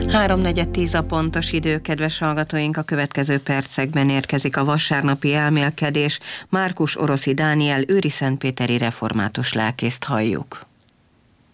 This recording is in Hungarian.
3:40 a pontos idő, kedves hallgatóink, a következő percekben érkezik a vasárnapi elmélkedés. Márkus Oroszi Dániel őriszentpéteri református lelkészt halljuk.